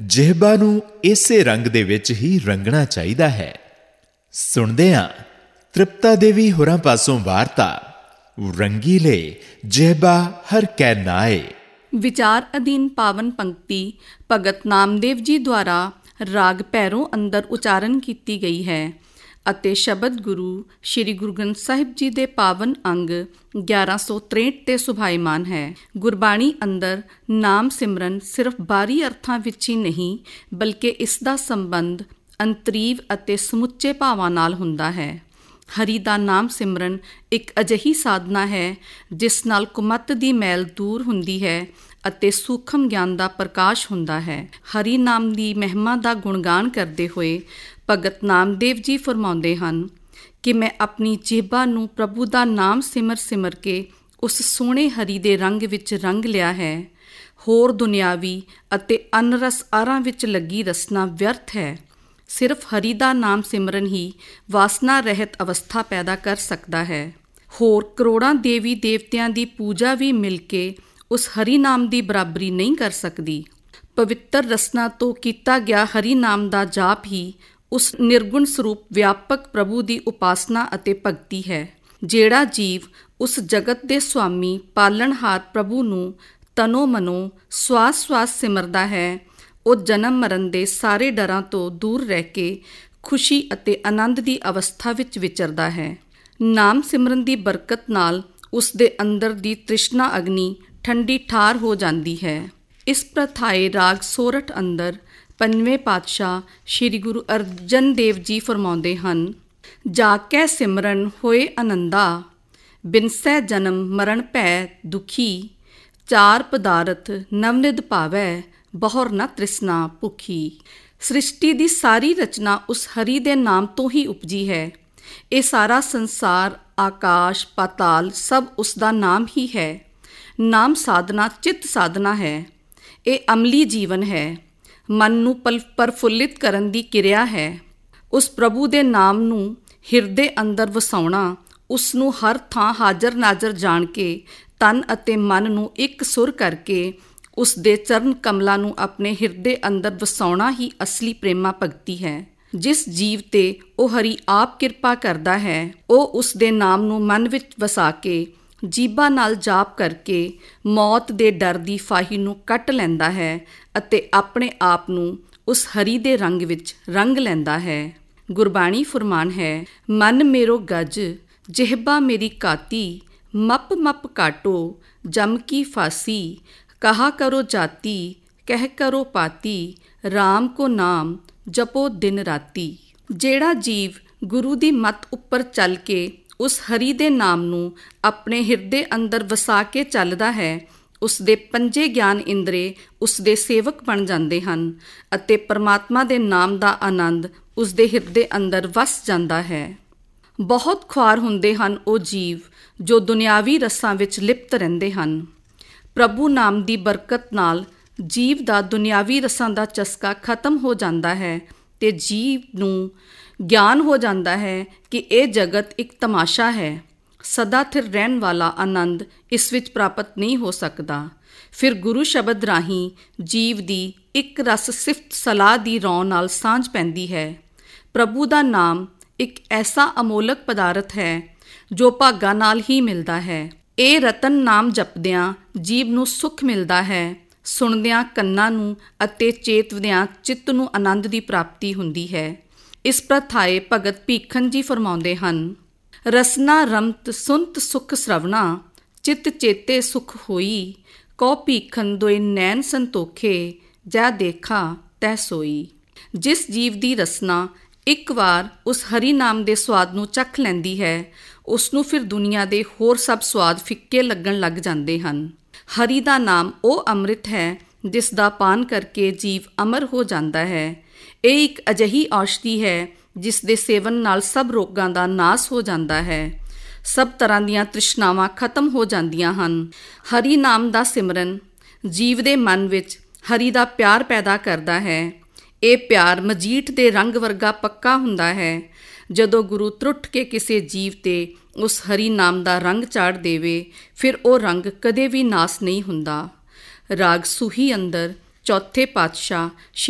ਜਿਹਬਾ ਨੂੰ ਇਸੇ ਰੰਗ ਦੇ ਵਿੱਚ ਹੀ ਰੰਗਣਾ ਚਾਹੀਦਾ ਹੈ। ਸੁਣਦੇ ਹਾਂ ਤ੍ਰਿਪਤਾ ਦੇਵੀ ਹੋਰਾਂ ਪਾਸੋਂ ਵਾਰਤਾ ਰੰਗੀਲੇ ਜਿਹਬਾ ਹਰ ਕੈ ਨਾਏ। ਵਿਚਾਰ ਅਧੀਨ ਪਾਵਨ ਪੰਕਤੀ ਭਗਤ ਨਾਮਦੇਵ ਜੀ ਦੁਆਰਾ ਰਾਗ ਭੈਰੋਂ ਅੰਦਰ ਉਚਾਰਨ ਕੀਤੀ ਗਈ ਹੈ ਅਤੇ ਸ਼ਬਦ ਗੁਰੂ ਸ਼੍ਰੀ ਗੁਰੂ ਗ੍ਰੰਥ ਸਾਹਿਬ ਜੀ ਦੇ ਪਾਵਨ ਅੰਗ 1163 ਤੇ ਸੁਭਾਈਮਾਨ ਹੈ। ਗੁਰਬਾਣੀ ਅੰਦਰ ਨਾਮ ਸਿਮਰਨ ਸਿਰਫ ਬਾਹਰੀ ਅਰਥਾਂ ਵਿੱਚ ਹੀ ਨਹੀਂ, ਬਲਕਿ ਇਸ ਦਾ ਸੰਬੰਧ ਅੰਤਰੀਵ ਅਤੇ ਸਮੁੱਚੇ ਭਾਵਾਂ ਨਾਲ ਹੁੰਦਾ ਹੈ। ਹਰੀ ਦਾ ਨਾਮ ਸਿਮਰਨ ਇੱਕ ਅਜਿਹੀ ਸਾਧਨਾ ਹੈ ਜਿਸ ਨਾਲ ਕੁਮੱਤ ਦੀ ਮੈਲ ਦੂਰ ਹੁੰਦੀ ਹੈ ਅਤੇ ਸੂਖਮ ਗਿਆਨ ਦਾ ਪ੍ਰਕਾਸ਼ ਹੁੰਦਾ ਹੈ। ਹਰੀ ਨਾਮ ਦੀ ਮਹਿਮਾ ਦਾ ਗੁਣਗਾਨ ਕਰਦੇ ਹੋਏ ਭਗਤ ਨਾਮਦੇਵ ਜੀ ਫਰਮਾਉਂਦੇ ਹਨ ਕਿ ਮੈਂ ਆਪਣੀ ਜੀਭਾ ਨੂੰ ਪ੍ਰਭੂ ਦਾ ਨਾਮ ਸਿਮਰ ਸਿਮਰ ਕੇ ਉਸ ਸੋਹਣੇ ਹਰੀ ਦੇ ਰੰਗ ਵਿੱਚ ਰੰਗ ਲਿਆ ਹੈ। ਹੋਰ ਦੁਨਿਆਵੀ ਅਤੇ ਅਨਰਸ ਆਰਾਂ ਵਿੱਚ ਲੱਗੀ ਰਸਨਾ ਵਿਅਰਥ ਹੈ। ਸਿਰਫ ਹਰੀ ਦਾ ਨਾਮ ਸਿਮਰਨ ਹੀ ਵਾਸਨਾ ਰਹਿਤ ਅਵਸਥਾ ਪੈਦਾ ਕਰ ਸਕਦਾ ਹੈ। ਹੋਰ ਕਰੋੜਾਂ ਦੇਵੀ ਦੇਵਤਿਆਂ ਦੀ ਪੂਜਾ ਵੀ ਮਿਲ ਕੇ ਉਸ ਹਰੀ ਨਾਮ ਦੀ ਬਰਾਬਰੀ ਨਹੀਂ ਕਰ ਸਕਦੀ। ਪਵਿੱਤਰ ਰਸਨਾ ਤੋਂ ਕੀਤਾ ਗਿਆ ਹਰੀ ਨਾਮ ਦਾ ਜਾਪ ਹੀ ਉਸ ਨਿਰਗੁਣ ਸਰੂਪ ਵਿਆਪਕ ਪ੍ਰਭੂ ਦੀ ਉਪਾਸਨਾ ਅਤੇ ਭਗਤੀ ਹੈ। ਜਿਹੜਾ ਜੀਵ ਉਸ ਜਗਤ ਦੇ ਸੁਆਮੀ ਪਾਲਣਹਾਰ ਪ੍ਰਭੂ ਨੂੰ ਤਨੋ ਮਨੋ ਸਵਾਸ ਸਵਾਸ ਸਿਮਰਦਾ ਹੈ, ਉਹ ਜਨਮ ਮਰਨ ਦੇ ਸਾਰੇ ਡਰਾਂ ਤੋਂ ਦੂਰ ਰਹਿ ਕੇ ਖੁਸ਼ੀ ਅਤੇ ਆਨੰਦ ਦੀ ਅਵਸਥਾ ਵਿੱਚ ਵਿਚਰਦਾ ਹੈ। ਨਾਮ ਸਿਮਰਨ ਦੀ ਬਰਕਤ ਨਾਲ ਉਸ ਦੇ ਅੰਦਰ ਦੀ ਤ੍ਰਿਸ਼ਨਾ ਅਗਨੀ ਠੰਡੀ ਠਾਰ ਹੋ ਜਾਂਦੀ ਹੈ। ਇਸ ਪ੍ਰਥਾਏ ਰਾਗ ਸੋਰਠ ਅੰਦਰ ਪੰਜਵੇਂ ਪਾਤਸ਼ਾਹ ਸ਼੍ਰੀ ਗੁਰੂ ਅਰਜਨ ਦੇਵ ਜੀ ਫਰਮਾਉਂਦੇ ਹਨ, ਜਾ ਕੈ ਸਿਮਰਨ ਹੋਏ ਆਨੰਦਾ, ਬਿਨਸੈ ਜਨਮ ਮਰਨ ਭੈ ਦੁਖੀ, ਚਾਰ ਪਦਾਰਥ ਨਵਨਿਧ ਭਾਵੈ, ਬਹੁਰ ਨ ਤ੍ਰਿਸ਼ਨਾ ਭੁਖੀ। ਸ੍ਰਿਸ਼ਟੀ ਦੀ ਸਾਰੀ ਰਚਨਾ ਉਸ ਹਰੀ ਦੇ ਨਾਮ ਤੋਂ ਹੀ ਉਪਜੀ ਹੈ। ਇਹ ਸਾਰਾ ਸੰਸਾਰ, ਆਕਾਸ਼, ਪਾਤਾਲ ਸਭ ਉਸ ਦਾ ਨਾਮ ਹੀ ਹੈ। ਨਾਮ ਸਾਧਨਾ ਚਿੱਤ ਸਾਧਨਾ ਹੈ। ਇਹ ਅਮਲੀ ਜੀਵਨ ਹੈ। ਮਨ ਨੂੰ ਪ੍ਰਫੁੱਲਿਤ ਕਰਨ ਦੀ ਕਿਰਿਆ ਹੈ। ਉਸ ਪ੍ਰਭੂ ਦੇ ਨਾਮ ਨੂੰ ਹਿਰਦੇ ਅੰਦਰ ਵਸਾਉਣਾ, ਉਸ ਨੂੰ ਹਰ ਥਾਂ ਹਾਜ਼ਰ ਨਾਜ਼ਰ ਜਾਣ ਕੇ ਤਨ ਅਤੇ ਮਨ ਨੂੰ ਇੱਕ ਸੁਰ ਕਰਕੇ ਉਸ ਦੇ ਚਰਨ ਕਮਲਾਂ ਨੂੰ ਆਪਣੇ ਹਿਰਦੇ ਅੰਦਰ ਵਸਾਉਣਾ ਹੀ ਅਸਲੀ ਪ੍ਰੇਮਾ ਭਗਤੀ ਹੈ। ਜਿਸ ਜੀਵ ਤੇ ਉਹ ਹਰੀ ਆਪ ਕਿਰਪਾ ਕਰਦਾ ਹੈ, ਉਹ ਉਸ ਦੇ ਨਾਮ ਨੂੰ ਮਨ ਵਿੱਚ ਵਸਾ ਕੇ ਜੀਭਾ ਨਾਲ ਜਾਪ ਕਰਕੇ ਮੌਤ ਦੇ ਡਰ ਦੀ ਫਾਹੀ ਨੂੰ ਕੱਟ ਲੈਂਦਾ ਹੈ ਅਤੇ ਆਪਣੇ ਆਪ ਨੂੰ ਉਸ ਹਰੀ ਦੇ ਰੰਗ ਵਿੱਚ ਰੰਗ ਲੈਂਦਾ ਹੈ। ਗੁਰਬਾਣੀ ਫੁਰਮਾਨ ਹੈ, ਮਨ ਮੇਰੋ ਗਜ ਜਿਹਬਾ ਮੇਰੀ ਕਾਤੀ, ਮਪ ਮਪ ਕਾਟੋ ਜਮ ਕੀ ਫਾਸੀ, ਕਹਾ ਕਰੋ ਜਾਤੀ ਕਹਿ ਕਰੋ ਪਾਤੀ, ਰਾਮ ਕੋ ਨਾਮ ਜਪੋ ਦਿਨ ਰਾਤੀ। ਜਿਹੜਾ ਜੀਵ ਗੁਰੂ ਦੀ ਮੱਤ ਉੱਪਰ ਚੱਲ ਕੇ ਉਸ ਹਰੀ ਦੇ ਨਾਮ ਨੂੰ ਆਪਣੇ ਹਿਰਦੇ ਅੰਦਰ ਵਸਾ ਕੇ ਚੱਲਦਾ ਹੈ, ਉਸ ਦੇ ਪੰਜੇ ਗਿਆਨ ਇੰਦਰੇ ਉਸ ਦੇ ਸੇਵਕ ਬਣ ਜਾਂਦੇ ਹਨ ਅਤੇ ਪਰਮਾਤਮਾ ਦੇ ਨਾਮ ਦਾ ਆਨੰਦ ਉਸ ਦੇ ਹਿਰਦੇ ਅੰਦਰ ਵਸ ਜਾਂਦਾ ਹੈ। ਬਹੁਤ ਖੁਆਰ ਹੁੰਦੇ ਹਨ ਉਹ ਜੀਵ ਜੋ ਦੁਨਿਆਵੀ ਰਸਾਂ ਵਿੱਚ ਲਿਪਤ ਰਹਿੰਦੇ ਹਨ। ਪ੍ਰਭੂ ਨਾਮ ਦੀ ਬਰਕਤ ਨਾਲ ਜੀਵ ਦਾ ਦੁਨਿਆਵੀ ਰਸਾਂ ਦਾ ਚਸਕਾ ਖਤਮ ਹੋ ਜਾਂਦਾ ਹੈ ਤੇ ਜੀਵ ਨੂੰ ਗਿਆਨ ਹੋ ਜਾਂਦਾ ਹੈ ਕਿ ਇਹ ਜਗਤ ਇੱਕ ਤਮਾਸ਼ਾ ਹੈ। ਸਦਾ ਥਿਰ ਰਹਿਣ ਵਾਲਾ ਆਨੰਦ ਇਸ ਵਿੱਚ ਪ੍ਰਾਪਤ ਨਹੀਂ ਹੋ ਸਕਦਾ। ਫਿਰ ਗੁਰੂ ਸ਼ਬਦ ਰਾਹੀਂ ਜੀਵ ਦੀ ਇੱਕ ਰਸ ਸਿਫਤ ਸਲਾਹ ਦੀ ਰੌਂ ਨਾਲ ਸਾਂਝ ਪੈਂਦੀ ਹੈ। ਪ੍ਰਭੂ ਦਾ ਨਾਮ ਇੱਕ ਐਸਾ ਅਮੋਲਕ ਪਦਾਰਥ ਹੈ ਜੋ ਭਾਗਾਂ ਨਾਲ ਹੀ ਮਿਲਦਾ ਹੈ। ਇਹ ਰਤਨ ਨਾਮ ਜਪਦਿਆਂ ਜੀਵ ਨੂੰ ਸੁੱਖ ਮਿਲਦਾ ਹੈ, ਸੁਣਦਿਆਂ ਕੰਨਾਂ ਨੂੰ ਅਤੇ ਚੇਤਵਦਿਆਂ ਚਿੱਤ ਨੂੰ ਆਨੰਦ ਦੀ ਪ੍ਰਾਪਤੀ ਹੁੰਦੀ ਹੈ। ਇਸ ਪ੍ਰਥਾਏ ਭਗਤ ਭੀਖਨ ਜੀ ਫਰਮਾਉਂਦੇ ਹਨ, ਰਸਨਾ ਰਮਤ ਸੁਨਤ ਸੁਖ ਸ੍ਰਵਣਾ, ਚਿੱਤ ਚੇਤੇ ਸੁਖ ਹੋਈ, ਕਉ ਭੀਖਨ ਦੋਇ ਨੈਣ ਸੰਤੋਖੇ, ਜੈ ਦੇਖਾ ਤੈ ਸੋਈ। ਜਿਸ ਜੀਵ ਦੀ ਰਸਨਾ ਇੱਕ ਵਾਰ ਉਸ ਹਰੀ ਨਾਮ ਦੇ ਸਵਾਦ ਨੂੰ ਚੱਖ ਲੈਂਦੀ ਹੈ, ਉਸ ਨੂੰ ਫਿਰ ਦੁਨੀਆ ਦੇ ਹੋਰ ਸਭ ਸਵਾਦ ਫਿੱਕੇ ਲੱਗਣ ਲੱਗ ਜਾਂਦੇ ਹਨ। ਹਰੀ ਦਾ ਨਾਮ ਉਹ ਅੰਮ੍ਰਿਤ ਹੈ ਜਿਸ ਦਾ ਪਾਨ ਕਰਕੇ ਜੀਵ ਅਮਰ ਹੋ ਜਾਂਦਾ ਹੈ। ਇਹ ਇੱਕ ਅਜਿਹੀ ਔਸ਼ਧੀ ਹੈ ਜਿਸ ਦੇ ਸੇਵਨ ਨਾਲ ਸਭ ਰੋਗਾਂ ਦਾ ਨਾਸ ਹੋ ਜਾਂਦਾ ਹੈ। ਸਭ ਤਰ੍ਹਾਂ ਦੀਆਂ ਤ੍ਰਿਸ਼ਨਾਵਾਂ ਖਤਮ ਹੋ ਜਾਂਦੀਆਂ ਹਨ। ਹਰੀ ਨਾਮ ਦਾ ਸਿਮਰਨ ਜੀਵ ਦੇ ਮਨ ਵਿੱਚ ਹਰੀ ਦਾ ਪਿਆਰ ਪੈਦਾ ਕਰਦਾ ਹੈ। ਇਹ ਪਿਆਰ ਮਜੀਠ ਦੇ ਰੰਗ ਵਰਗਾ ਪੱਕਾ ਹੁੰਦਾ ਹੈ। ਜਦੋਂ ਗੁਰੂ ਤਰੁੱਠ ਕੇ ਕਿਸੇ ਜੀਵ ਤੇ ਉਸ ਹਰੀ ਨਾਮ ਦਾ ਰੰਗ ਚਾੜ ਦੇਵੇ, ਫਿਰ ਉਹ ਰੰਗ ਕਦੇ ਵੀ ਨਾਸ ਨਹੀਂ ਹੁੰਦਾ। ਰਾਗ ਸੂਹੀ ਅੰਦਰ ਚੌਥੇ ਪਾਤਸ਼ਾਹ